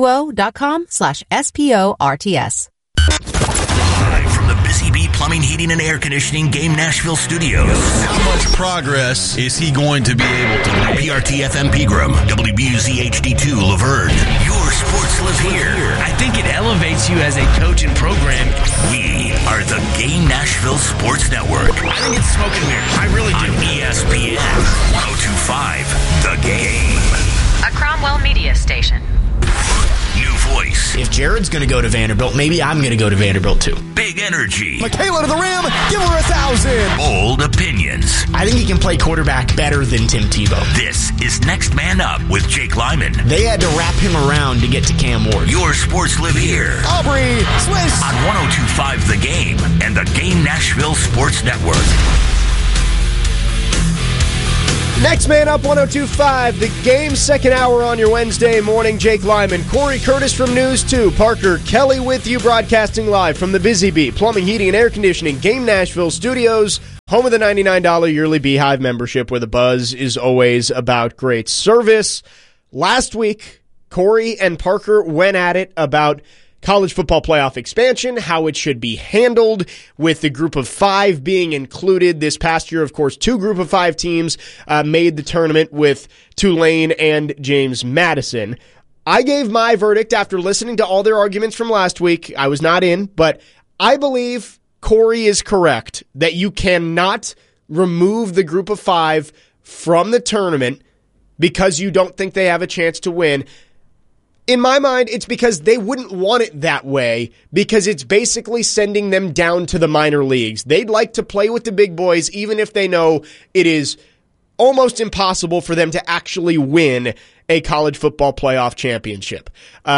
QUO.com/SPORTS. Live from the Busy Bee Plumbing, Heating, and Air Conditioning Game Nashville Studios. How much progress is he going to be able to make? PRT FM Pegram, WBUZ HD2 Laverne. Your sports live here. I think it elevates you as a coach and program. We are the Game Nashville Sports Network. I think it's smoke and mirrors. I really do. On ESPN 102.5 The Game. A Cromwell Media Station. New voice. If Jared's going to go to Vanderbilt, maybe I'm going to go to Vanderbilt too. Big energy. Michaela to the rim. Give her 1,000. Bold opinions. I think he can play quarterback better than Tim Tebow. This is Next Man Up with Jake Lyman. They had to wrap him around to get to Cam Ward. Your sports live here. Aubrey, Swiss. On 102.5 The Game and the Game Nashville Sports Network. Next Man Up, 102.5 The Game, second hour on your Wednesday morning. Jake Lyman, Corey Curtis from News 2, Parker Kelly with you, broadcasting live from the Busy Bee Plumbing, Heating, and Air Conditioning Game Nashville studios, home of the $99 yearly Beehive membership, where the buzz is always about great service. Last week, Corey and Parker went at it about college football playoff expansion, how it should be handled, with the group of 5 being included. This past year, of course, 2 group of 5 teams made the tournament, with Tulane and James Madison. I gave my verdict after listening to all their arguments from last week. I was not in, but I believe Corey is correct that you cannot remove the group of 5 from the tournament because you don't think they have a chance to win. In my mind, it's because they wouldn't want it that way, because it's basically sending them down to the minor leagues. They'd like to play with the big boys, even if they know it is almost impossible for them to actually win a college football playoff championship.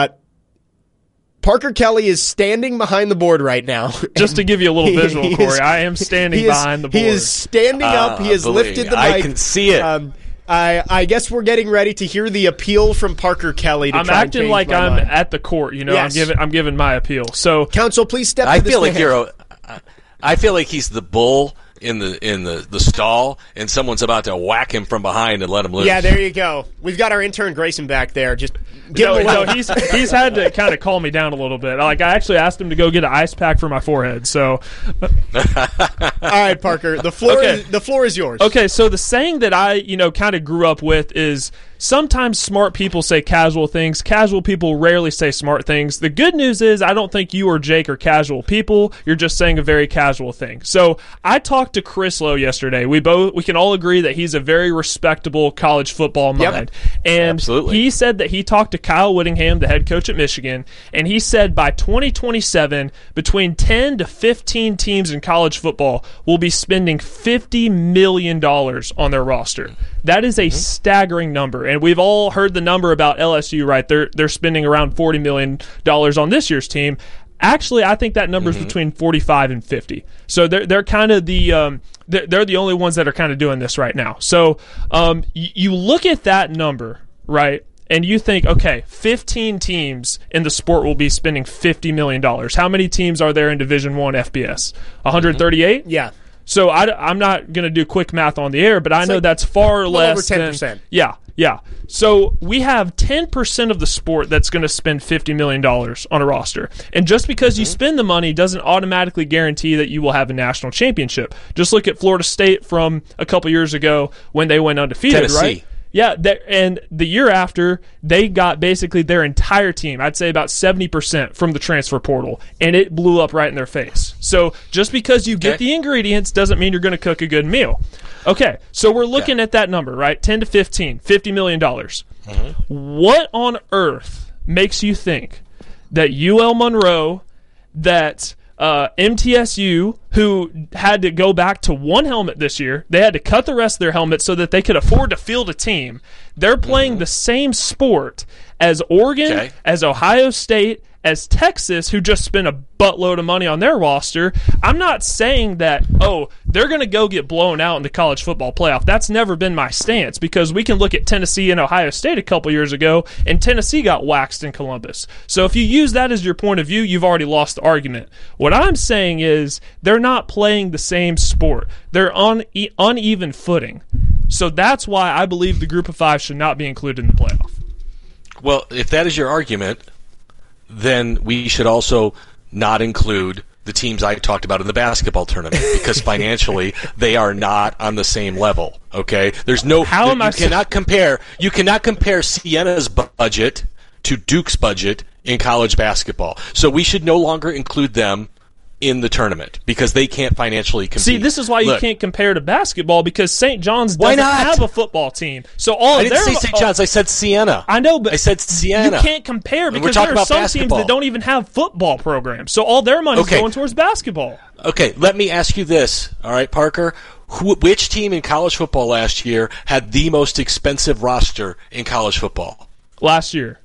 Parker Kelly is standing behind the board right now. Just to give you a little visual, Corey, I am standing behind the board. He is standing up. He has lifted the mic. I can see it. I guess we're getting ready to hear the appeal from Parker Kelly. I'm acting like I'm at the court. You know, yes. I'm giving my appeal. So, counsel, please step. I feel like I feel like he's the bull in the stall, and someone's about to whack him from behind and let him loose. Yeah, there you go. We've got our intern Grayson back there. Just he's had to kind of calm me down a little bit. Like, I actually asked him to go get an ice pack for my forehead. So, all right, Parker, the floor is yours. Okay, so the saying that I kind of grew up with is, sometimes smart people say casual things. Casual people rarely say smart things. The good news is I don't think you or Jake are casual people. You're just saying a very casual thing. So I talked to Chris Lowe yesterday. We can all agree that he's a very respectable college football mind. Yep. And absolutely. He said that he talked to Kyle Whittingham, the head coach at Michigan, and he said by 2027, between 10 to 15 teams in college football will be spending $50 million on their roster. That is a staggering number. And we've all heard the number about LSU, right? They're spending around $40 million on this year's team. Actually, I think that number is between 45 and 50. So they're kind of they're the only ones that are kind of doing this right now. So you look at that number, right? And you think, okay, 15 teams in the sport will be spending $50 million. How many teams are there in Division I FBS? 138? Yeah. So I'm not going to do quick math on the air, but I know that's far less over 10%. than... Yeah. So we have 10% of the sport that's going to spend $50 million on a roster. And just because you spend the money doesn't automatically guarantee that you will have a national championship. Just look at Florida State from a couple years ago when they went undefeated, Tennessee. Right? Yeah, and the year after, they got basically their entire team, I'd say about 70% from the transfer portal, and it blew up right in their face. So just because you get the ingredients doesn't mean you're going to cook a good meal. Okay, so we're looking at that number, right? 10 to 15, $50 million. What on earth makes you think that UL Monroe, that MTSU, who had to go back to one helmet this year, they had to cut the rest of their helmets so that they could afford to field a team. They're playing the same sport as Oregon, as Ohio State, as Texas, who just spent a buttload of money on their roster. I'm not saying that, they're going to go get blown out in the college football playoff. That's never been my stance, because we can look at Tennessee and Ohio State a couple years ago, and Tennessee got waxed in Columbus. So if you use that as your point of view, you've already lost the argument. What I'm saying is they're not playing the same sport. They're on uneven footing. So that's why I believe the group of 5 should not be included in the playoff. Well, if that is your argument, then we should also not include the teams I talked about in the basketball tournament, because financially they are not on the same level. Okay, there's no. You cannot compare Siena's budget to Duke's budget in college basketball. So we should no longer include them in the tournament because they can't financially compete. See, this is why you can't compare to basketball because St. John's doesn't have a football team. So I didn't say St. John's. I said Siena. I know, but I said Siena. You can't compare because there are some teams that don't even have football programs. So all their money is going towards basketball. Okay, let me ask you this. All right, Parker. Which team in college football last year had the most expensive roster in college football? Last year.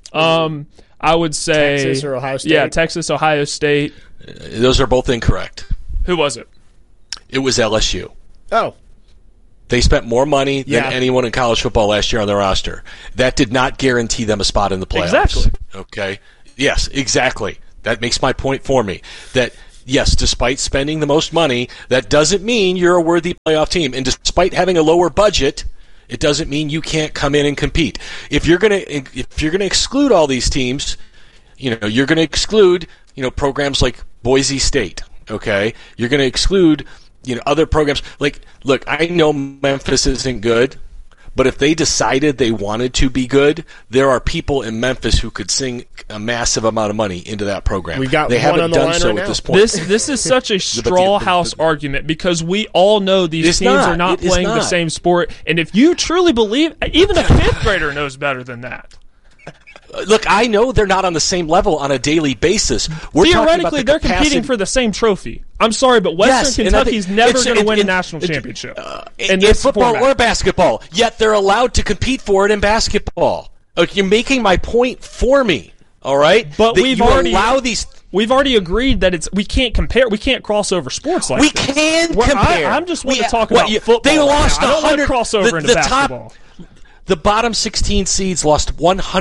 I would say Texas or Ohio State. Yeah, Texas, Ohio State. Those are both incorrect. Who was it? It was LSU. Oh. They spent more money than anyone in college football last year on their roster. That did not guarantee them a spot in the playoffs. Exactly. Okay. Yes, exactly. That makes my point for me. That, yes, despite spending the most money, that doesn't mean you're a worthy playoff team. And despite having a lower budget, it doesn't mean you can't come in and compete. If you're gonna exclude all these teams, you're gonna exclude programs like Boise State. Okay, you're gonna exclude other programs. Like, look, I know Memphis isn't good, but if they decided they wanted to be good, there are people in Memphis who could sink a massive amount of money into that program. We got they one haven't on the done line so right at now. this point. This is such a straw house argument because we all know these teams are not playing the same sport. And if you truly believe, even a fifth grader knows better than that. Look, I know they're not on the same level on a daily basis. Theoretically, they're competing for the same trophy. I'm sorry, but Western Kentucky's never going to win a national championship. In football or basketball, yet they're allowed to compete for it in basketball. You're making my point for me, all right? But we've already agreed that we can't compare. We can't cross over sports like this. We can compare. I'm just want to talk about football. They lost 100. I don't want to cross over into basketball. The bottom 16 seeds lost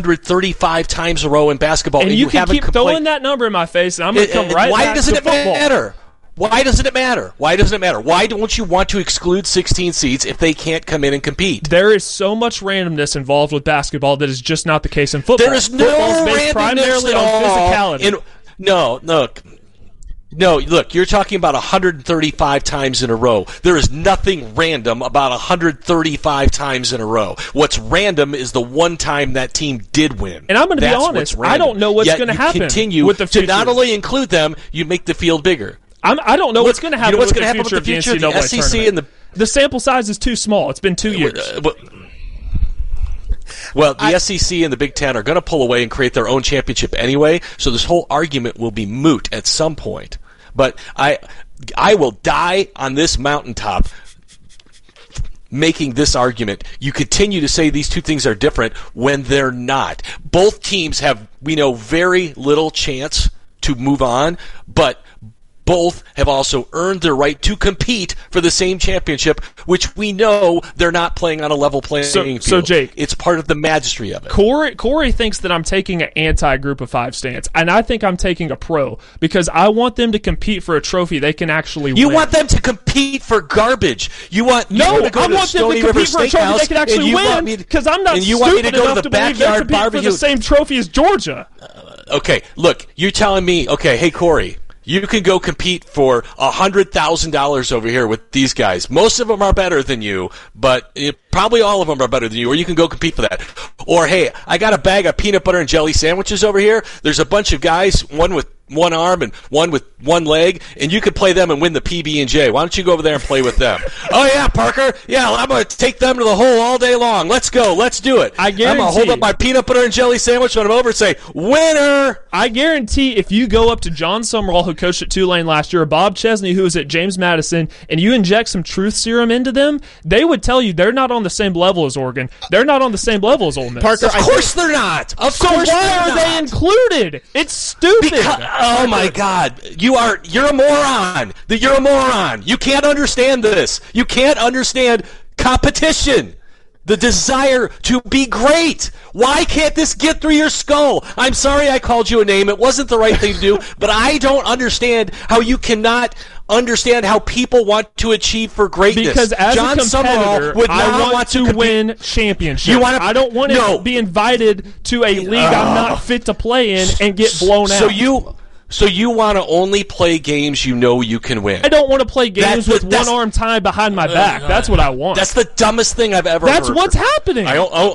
135 times a row in basketball, and you can keep throwing that number in my face, and I'm going to come right back to football. Why doesn't it matter? Why doesn't it matter? Why don't you want to exclude 16 seeds if they can't come in and compete? There is so much randomness involved with basketball that is just not the case in football. There is no randomness primarily at all. On physicality. No, look, you're talking about 135 times in a row. There is nothing random about 135 times in a row. What's random is the one time that team did win. And I'm going to be honest, I don't know what's going to happen with the future. To not only include them, you make the field bigger. I don't know what's going to happen with the future of the NCAA the SEC tournament. The sample size is too small. It's been 2 years. Well, the SEC and the Big Ten are going to pull away and create their own championship anyway, so this whole argument will be moot at some point. But I will die on this mountaintop making this argument. You continue to say these two things are different when they're not. Both teams have, we know, very little chance to move on, but both have also earned their right to compete for the same championship, which we know they're not playing on a level playing field. So Jake, it's part of the magistry of it. Corey thinks that I'm taking an anti-Group of Five stance, and I think I'm taking a pro because I want them to compete for a trophy they can actually win. You want them to compete for garbage. I want them to compete for a trophy they can actually win because I'm not stupid enough to believe they're competing for the same trophy as Georgia. Okay, look, you're telling me, okay, hey, Corey, you can go compete for $100,000 over here with these guys. Most of them are better than you, but probably all of them are better than you, or you can go compete for that. Or, hey, I got a bag of peanut butter and jelly sandwiches over here. There's a bunch of guys, one with one arm and one with one leg, and you could play them and win the PB&J. Why don't you go over there and play with them? Oh, yeah, Parker. Yeah, I'm going to take them to the hole all day long. Let's go. Let's do it. I guarantee. I'm going to hold up my peanut butter and jelly sandwich when I'm over and say, winner! I guarantee if you go up to John Summerall, who coached at Tulane last year, or Bob Chesney, who was at James Madison, and you inject some truth serum into them, they would tell you they're not on the same level as Oregon. They're not on the same level as Ole Miss. Parker, of course they're not. Of course they're not. So why are they included? It's stupid. Oh, my God. You're a moron. You're a moron. You can't understand this. You can't understand competition. The desire to be great. Why can't this get through your skull? I'm sorry I called you a name. It wasn't the right thing to do, but I don't understand how you cannot understand how people want to achieve for greatness. Because as John a competitor, I want to win championships. I don't want to be invited to a league I'm not fit to play in and get blown out. So you want to only play games you know you can win. I don't want to play games with one arm tied behind my back. That's what I want. That's the dumbest thing I've ever heard. That's what's happening.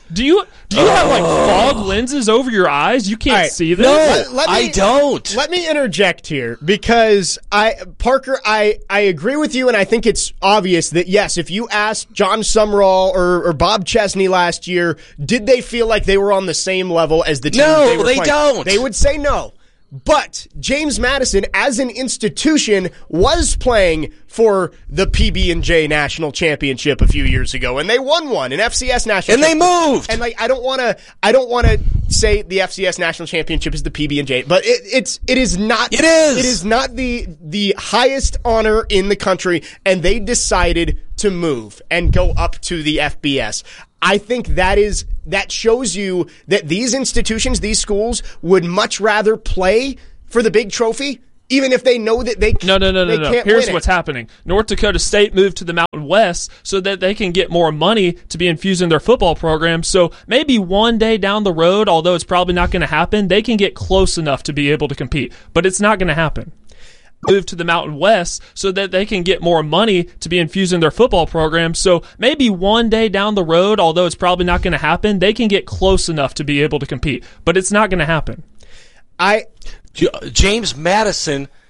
Do you have like fog lenses over your eyes? You can't see this. No, I don't. Let me interject here because Parker, I agree with you, and I think it's obvious that yes, if you asked John Sumrall or Bob Chesney last year, did they feel like they were on the same level as the team? No, they don't. They would say no. But James Madison, as an institution, was playing for the PB&J National Championship a few years ago, and they won one, an FCS National. And they moved. And I don't want to say the FCS National Championship is the PB&J, but it is not. It is. It is not the highest honor in the country, and they decided to move and go up to the FBS. I think that shows you that these institutions, these schools, would much rather play for the big trophy, even if they know that they can't. No. Here's what's happening. North Dakota State moved to the Mountain West so that they can get more money to be infused in their football program. So maybe one day down the road, although it's probably not going to happen, they can get close enough to be able to compete. But it's not going to happen. Move to the Mountain West so that they can get more money to be infused in their football program. So maybe one day down the road, although it's probably not going to happen, they can get close enough to be able to compete. But it's not going to happen. James Madison